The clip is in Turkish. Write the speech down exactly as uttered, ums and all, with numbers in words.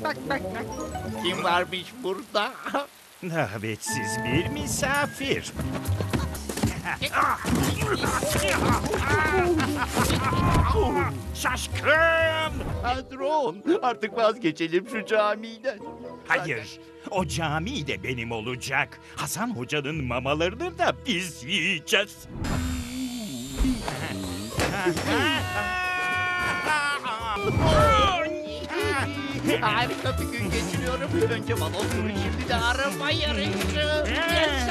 bak bak bak. Kim varmış burada? Davetsiz bir misafir. Şaşkın! Patron, artık vazgeçelim şu camiden. Hayır, o cami de benim olacak. Hasan Hoca'nın mamalarını da biz yiyeceğiz. Harika bir gün geçiriyorum. Önce balon turu, şimdi de araba yarışı. Yaşa!